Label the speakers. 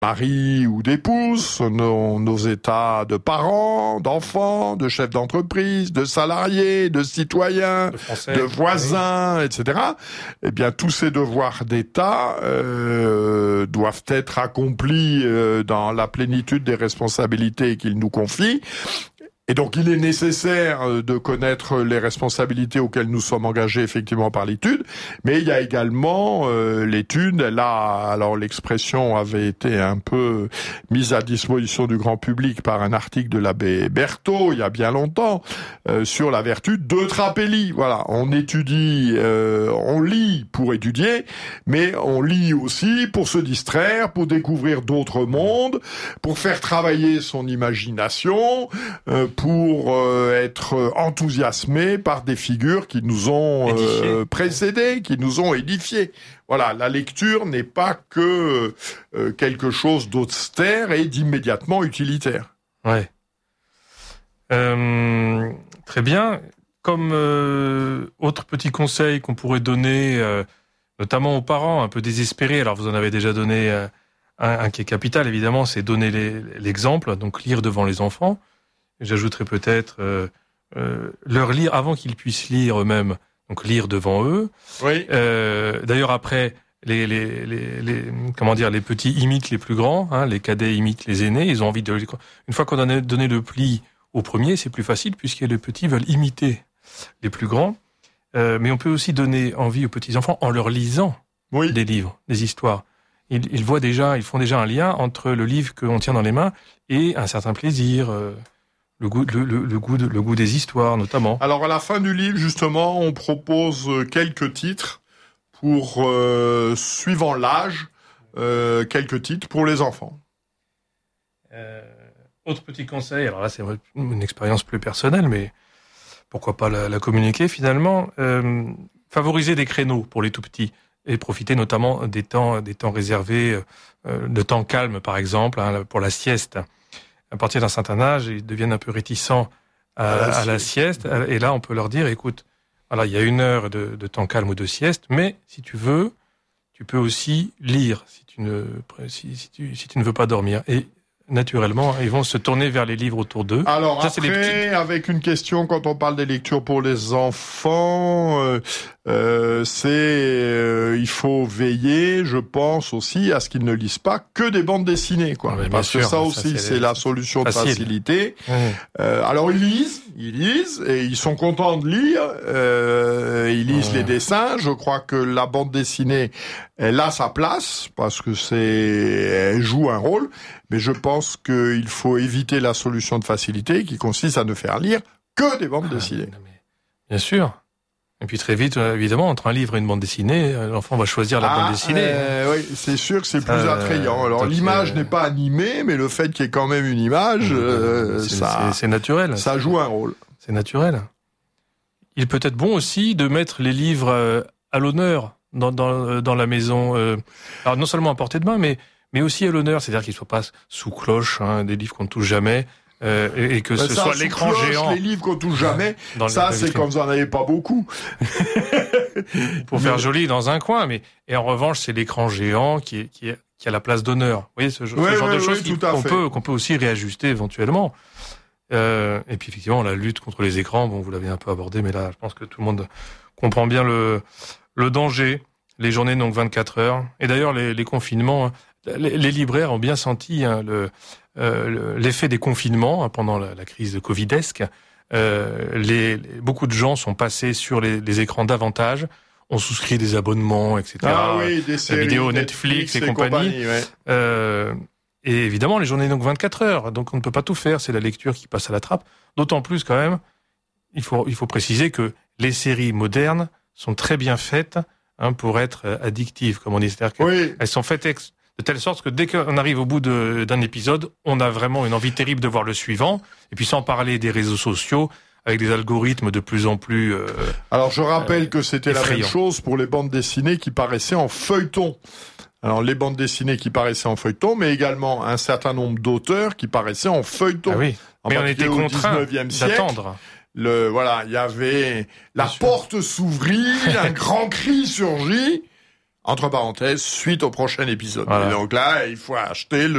Speaker 1: mari ou d'épouse, nos états de parents, d'enfants, de chefs d'entreprise, de salariés, de citoyens, de voisins, etc. Eh bien, tous ces devoirs d'État doivent être accomplis dans la plénitude des responsabilités qu'il nous confie. Et donc, il est nécessaire de connaître les responsabilités auxquelles nous sommes engagés effectivement par l'étude, mais il y a également l'étude. Là, alors l'expression avait été un peu mise à disposition du grand public par un article de l'abbé Berthaud il y a bien longtemps sur la vertu de Trapelli. Voilà, on étudie, on lit pour étudier, mais on lit aussi pour se distraire, pour découvrir d'autres mondes, pour faire travailler son imagination, pour être enthousiasmé par des figures qui nous ont précédés, qui nous ont édifiés. Voilà, la lecture n'est pas que quelque chose d'austère et d'immédiatement utilitaire.
Speaker 2: Ouais. Très bien. Comme autre petit conseil qu'on pourrait donner, notamment aux parents un peu désespérés, alors vous en avez déjà donné un qui est capital, évidemment, c'est donner l'exemple, donc lire devant les enfants. J'ajouterais peut-être leur lire avant qu'ils puissent lire eux-mêmes, donc lire devant eux.
Speaker 1: Oui.
Speaker 2: D'ailleurs après les petits imitent les plus grands, hein, les cadets imitent les aînés. Ils ont envie de, une fois qu'on a donné le pli au premier, c'est plus facile puisque les petits veulent imiter les plus grands. Mais on peut aussi donner envie aux petits enfants en leur lisant des livres, des histoires. Ils voient déjà, ils font déjà un lien entre le livre qu'on tient dans les mains et un certain plaisir. Le goût des histoires, notamment.
Speaker 1: Alors, à la fin du livre, justement, on propose quelques titres pour, suivant l'âge, quelques titres pour les enfants.
Speaker 2: Autre petit conseil, alors là, c'est une expérience plus personnelle, mais pourquoi pas la communiquer, finalement. Favoriser des créneaux pour les tout-petits et profiter notamment des temps réservés, de temps calme, par exemple, hein, pour la sieste. À partir d'un certain âge, ils deviennent un peu réticents à la sieste. Et là, on peut leur dire, écoute, voilà, il y a 1 heure de temps calme ou de sieste, mais si tu veux, tu peux aussi lire si tu ne veux pas dormir. Et naturellement, ils vont se tourner vers les livres autour d'eux.
Speaker 1: Alors après, avec une question, quand on parle des lectures pour les enfants, il faut veiller, je pense aussi, à ce qu'ils ne lisent pas que des bandes dessinées, quoi. Parce que ça aussi, c'est la solution de facilité. Alors ils lisent et ils sont contents de lire. Ils lisent les dessins. Je crois que la bande dessinée, elle a sa place parce que elle joue un rôle. Mais je pense qu'il faut éviter la solution de facilité qui consiste à ne faire lire que des bandes dessinées.
Speaker 2: Bien sûr. Et puis très vite, évidemment, entre un livre et une bande dessinée, l'enfant va choisir la bande dessinée.
Speaker 1: Oui, c'est sûr que c'est plus attrayant. Alors l'image n'est pas animée, mais le fait qu'il y ait quand même une image,
Speaker 2: c'est naturel.
Speaker 1: Ça joue un rôle.
Speaker 2: C'est naturel. Il peut être bon aussi de mettre les livres à l'honneur dans la maison. Alors non seulement à portée de main, mais aussi à l'honneur, c'est-à-dire qu'ils ne soient pas sous cloche, hein, des livres qu'on ne touche jamais, et que ce soit l'écran géant.
Speaker 1: Les livres qu'on touche jamais, c'est quand vous en avez pas beaucoup.
Speaker 2: Pour faire joli dans un coin, et en revanche, c'est l'écran géant qui a la place d'honneur. Vous voyez, ce genre de choses qu'on peut aussi réajuster éventuellement. Et puis effectivement, la lutte contre les écrans, bon, vous l'avez un peu abordé, mais là, je pense que tout le monde comprend bien le danger. Les journées, donc 24 heures. Et d'ailleurs, les confinements, les libraires ont bien senti l'effet des confinements pendant la crise covidesque. Beaucoup de gens sont passés sur les écrans davantage, ont souscrit des abonnements, etc.
Speaker 1: Ah oui, des séries,
Speaker 2: vidéos Netflix et compagnie. Et évidemment, les journées donc 24 heures, donc on ne peut pas tout faire. C'est la lecture qui passe à la trappe. D'autant plus quand même, il faut préciser que les séries modernes sont très bien faites pour être addictives, comme on dit. C'est-à-dire qu'elles sont faites de telle sorte que dès qu'on arrive au bout d'un épisode, on a vraiment une envie terrible de voir le suivant. Et puis sans parler des réseaux sociaux, avec des algorithmes de plus en plus
Speaker 1: Alors je rappelle que c'était
Speaker 2: effrayant.
Speaker 1: La même chose pour les bandes dessinées qui paraissaient en feuilleton. Alors les bandes dessinées qui paraissaient en feuilleton, mais également un certain nombre d'auteurs qui paraissaient en feuilleton.
Speaker 2: Ah oui. Mais on était contraints d'attendre.
Speaker 1: Il y avait la porte s'ouvrit, un grand cri surgit. entre parenthèses, suite au prochain épisode. Voilà. Et donc là, il faut acheter le